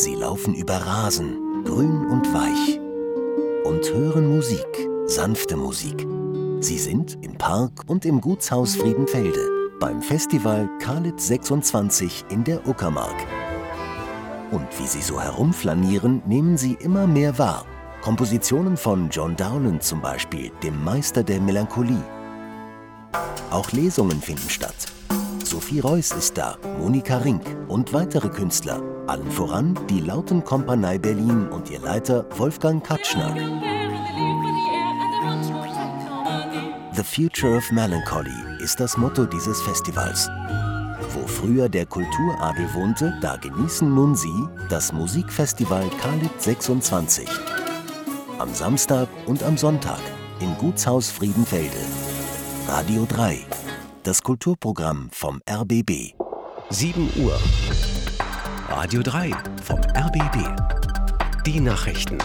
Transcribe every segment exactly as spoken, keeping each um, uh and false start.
Sie laufen über Rasen, grün und weich, und hören Musik, sanfte Musik. Sie sind im Park und im Gutshaus Friedenfelde beim Festival Kalitz sechsundzwanzig in der Uckermark. Und wie sie so herumflanieren, nehmen sie immer mehr wahr. Kompositionen von John Dowland zum Beispiel, dem Meister der Melancholie. Auch Lesungen finden statt. Sophie Reuss ist da, Monika Rink und weitere Künstler. Allen voran die Lautenkompanie Berlin und ihr Leiter Wolfgang Katschner. The Future of Melancholy ist das Motto dieses Festivals. Wo früher der Kulturadel wohnte, da genießen nun Sie das Musikfestival Kalitz sechsundzwanzig. Am Samstag und am Sonntag im Gutshaus Friedenfelde. Radio drei, das Kulturprogramm vom R B B. sieben Uhr. Radio drei vom R B B. Die Nachrichten.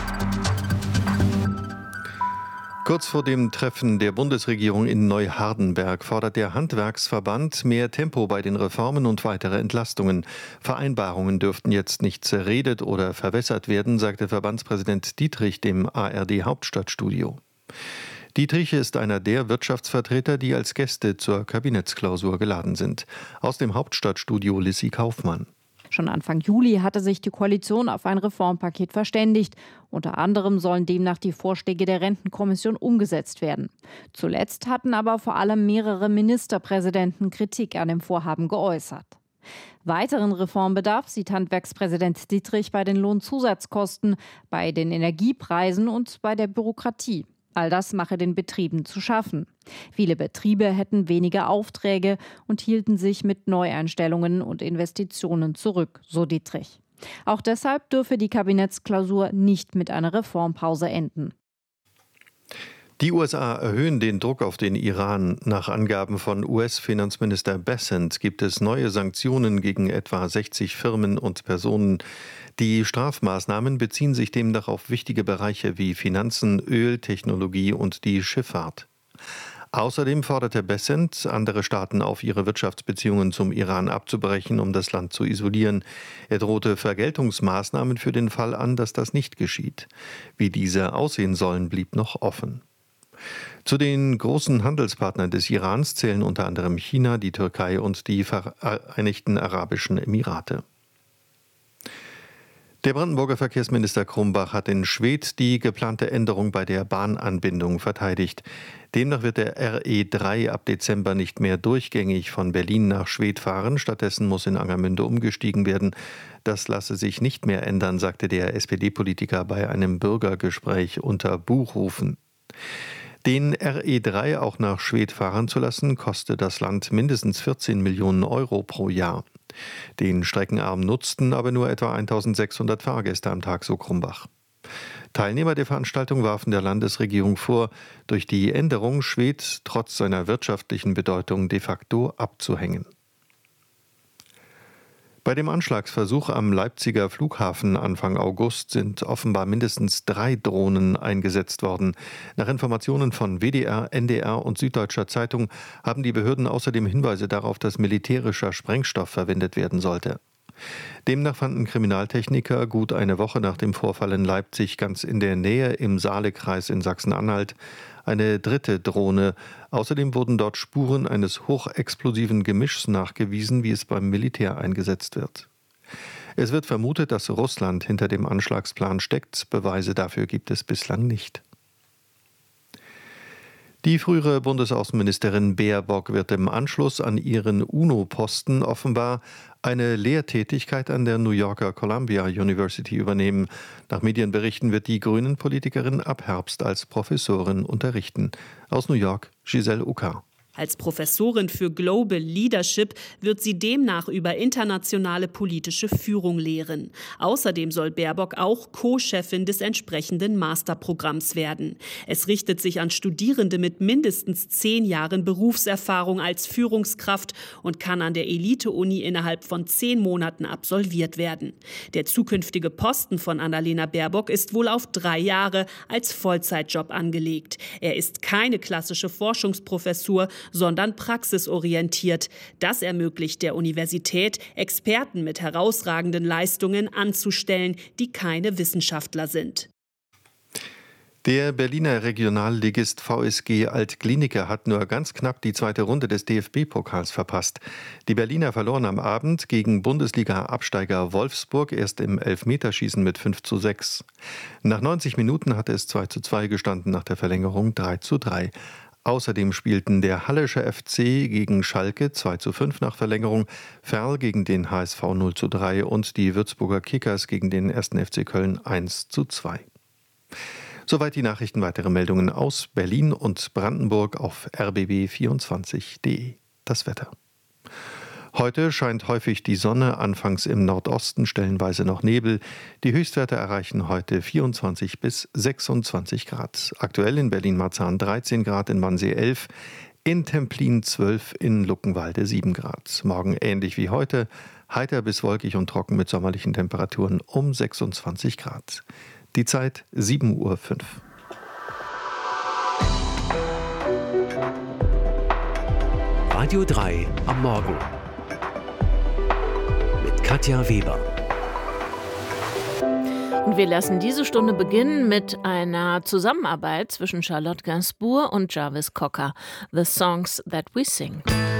Kurz vor dem Treffen der Bundesregierung in Neuhardenberg fordert der Handwerksverband mehr Tempo bei den Reformen und weitere Entlastungen. Vereinbarungen dürften jetzt nicht zerredet oder verwässert werden, sagte Verbandspräsident Dietrich dem A R D-Hauptstadtstudio. Dietrich ist einer der Wirtschaftsvertreter, die als Gäste zur Kabinettsklausur geladen sind. Aus dem Hauptstadtstudio Lissy Kaufmann. Schon Anfang Juli hatte sich die Koalition auf ein Reformpaket verständigt. Unter anderem sollen demnach die Vorschläge der Rentenkommission umgesetzt werden. Zuletzt hatten aber vor allem mehrere Ministerpräsidenten Kritik an dem Vorhaben geäußert. Weiteren Reformbedarf sieht Handwerkspräsident Dietrich bei den Lohnzusatzkosten, bei den Energiepreisen und bei der Bürokratie. All das mache den Betrieben zu schaffen. Viele Betriebe hätten weniger Aufträge und hielten sich mit Neueinstellungen und Investitionen zurück, so Dietrich. Auch deshalb dürfe die Kabinettsklausur nicht mit einer Reformpause enden. Die U S A erhöhen den Druck auf den Iran. Nach Angaben von U S-Finanzminister Bessent gibt es neue Sanktionen gegen etwa sechzig Firmen und Personen. Die Strafmaßnahmen beziehen sich demnach auf wichtige Bereiche wie Finanzen, Öl, Technologie und die Schifffahrt. Außerdem forderte Bessent andere Staaten auf, ihre Wirtschaftsbeziehungen zum Iran abzubrechen, um das Land zu isolieren. Er drohte Vergeltungsmaßnahmen für den Fall an, dass das nicht geschieht. Wie diese aussehen sollen, blieb noch offen. Zu den großen Handelspartnern des Irans zählen unter anderem China, die Türkei und die Vereinigten Arabischen Emirate. Der Brandenburger Verkehrsminister Krumbach hat in Schwedt die geplante Änderung bei der Bahnanbindung verteidigt. Demnach wird der R E drei ab Dezember nicht mehr durchgängig von Berlin nach Schwedt fahren. Stattdessen muss in Angermünde umgestiegen werden. Das lasse sich nicht mehr ändern, sagte der S P D-Politiker bei einem Bürgergespräch unter Buchrufen. Den R E drei auch nach Schwedt fahren zu lassen, koste das Land mindestens vierzehn Millionen Euro pro Jahr. Den Streckenarm nutzten aber nur etwa eintausendsechshundert Fahrgäste am Tag, so Krumbach. Teilnehmer der Veranstaltung warfen der Landesregierung vor, durch die Änderung Schwedt trotz seiner wirtschaftlichen Bedeutung de facto abzuhängen. Bei dem Anschlagsversuch am Leipziger Flughafen Anfang August sind offenbar mindestens drei Drohnen eingesetzt worden. Nach Informationen von W D R, N D R und Süddeutscher Zeitung haben die Behörden außerdem Hinweise darauf, dass militärischer Sprengstoff verwendet werden sollte. Demnach fanden Kriminaltechniker gut eine Woche nach dem Vorfall in Leipzig ganz in der Nähe im Saalekreis in Sachsen-Anhalt eine dritte Drohne. Außerdem wurden dort Spuren eines hochexplosiven Gemischs nachgewiesen, wie es beim Militär eingesetzt wird. Es wird vermutet, dass Russland hinter dem Anschlagsplan steckt. Beweise dafür gibt es bislang nicht. Die frühere Bundesaußenministerin Baerbock wird im Anschluss an ihren UNO-Posten offenbar eine Lehrtätigkeit an der New Yorker Columbia University übernehmen. Nach Medienberichten wird die Grünen-Politikerin ab Herbst als Professorin unterrichten. Aus New York, Giselle Ucker. Als Professorin für Global Leadership wird sie demnach über internationale politische Führung lehren. Außerdem soll Baerbock auch Co-Chefin des entsprechenden Masterprogramms werden. Es richtet sich an Studierende mit mindestens zehn Jahren Berufserfahrung als Führungskraft und kann an der Elite-Uni innerhalb von zehn Monaten absolviert werden. Der zukünftige Posten von Annalena Baerbock ist wohl auf drei Jahre als Vollzeitjob angelegt. Er ist keine klassische Forschungsprofessur, sondern praxisorientiert. Das ermöglicht der Universität, Experten mit herausragenden Leistungen anzustellen, die keine Wissenschaftler sind. Der Berliner Regionalligist V S G Altkliniker hat nur ganz knapp die zweite Runde des D F B-Pokals verpasst. Die Berliner verloren am Abend gegen Bundesliga-Absteiger Wolfsburg erst im Elfmeterschießen mit fünf zu sechs. Nach neunzig Minuten hatte es zwei zu zwei gestanden, nach der Verlängerung drei zu drei. Außerdem spielten der Hallische F C gegen Schalke zwei zu fünf nach Verlängerung, Verl gegen den H S V null zu drei und die Würzburger Kickers gegen den ersten F C Köln eins zu zwei. Soweit die Nachrichten. Weitere Meldungen aus Berlin und Brandenburg auf r b b vierundzwanzig punkt d e. Das Wetter. Heute scheint häufig die Sonne, anfangs im Nordosten, stellenweise noch Nebel. Die Höchstwerte erreichen heute vierundzwanzig bis sechsundzwanzig Grad. Aktuell in Berlin-Marzahn dreizehn Grad, in Wannsee elf, in Templin zwölf, in Luckenwalde sieben Grad. Morgen ähnlich wie heute, heiter bis wolkig und trocken mit sommerlichen Temperaturen um sechsundzwanzig Grad. Die Zeit sieben Uhr fünf. Radio drei am Morgen mit Katja Weber. Und wir lassen diese Stunde beginnen mit einer Zusammenarbeit zwischen Charlotte Gainsbourg und Jarvis Cocker. The Songs That We Sing.